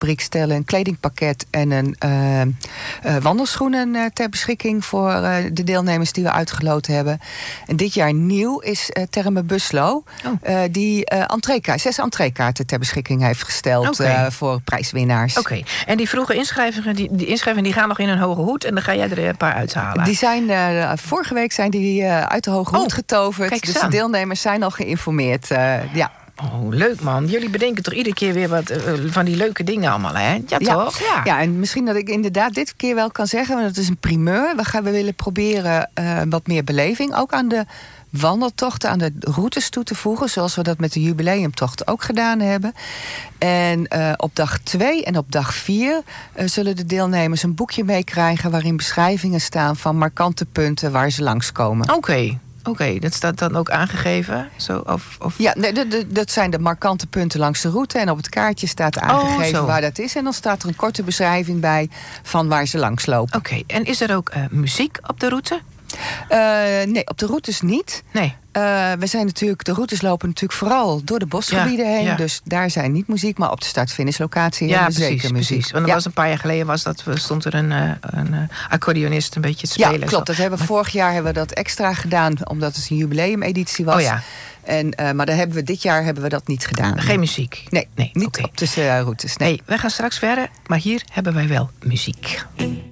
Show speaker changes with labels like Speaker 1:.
Speaker 1: Fietsenfabriek stellen een kledingpakket en een wandelschoenen ter beschikking voor de deelnemers die we uitgeloten hebben. En dit jaar nieuw is Terme Buslo, die 6 entreekaarten ter beschikking heeft gesteld voor prijswinnaars.
Speaker 2: Oké. En die vroege inschrijvingen, die inschrijvingen die gaan nog in een hoge hoed en dan ga jij er een paar uithalen.
Speaker 1: Die zijn vorige week zijn die uit de hoge hoed getoverd. Dus de deelnemers zijn al geïnformeerd. Ja.
Speaker 2: Oh, leuk man. Jullie bedenken toch iedere keer weer wat van die leuke dingen allemaal, hè? Ja, toch?
Speaker 1: Ja, en misschien dat ik inderdaad dit keer wel kan zeggen, want het is een primeur. We willen proberen wat meer beleving ook aan de wandeltochten, aan de routes toe te voegen, zoals we dat met de jubileumtocht ook gedaan hebben. En op dag 2 en op dag 4 zullen de deelnemers een boekje meekrijgen waarin beschrijvingen staan van markante punten waar ze langskomen.
Speaker 2: Oké, dat staat dan ook aangegeven? Of...
Speaker 1: Ja, dat zijn de markante punten langs de route. En op het kaartje staat aangegeven waar dat is. En dan staat er een korte beschrijving bij van waar ze langslopen.
Speaker 2: Oké, en is er ook muziek op de route?
Speaker 1: Nee, op de routes niet.
Speaker 2: Nee.
Speaker 1: De routes lopen natuurlijk vooral door de bosgebieden heen. Ja. Dus daar zijn niet muziek, maar op de start-finish locatie hebben we zeker muziek.
Speaker 2: Precies. Want er was een paar jaar geleden stond er een accordeonist een beetje te spelen.
Speaker 1: Ja, klopt. Vorig jaar hebben we dat extra gedaan, omdat het een jubileumeditie was.
Speaker 2: Oh ja.
Speaker 1: Maar dit jaar hebben we dat niet gedaan.
Speaker 2: Geen muziek?
Speaker 1: Nee, niet op de routes. Nee.
Speaker 2: Wij gaan straks verder, maar hier hebben wij wel muziek.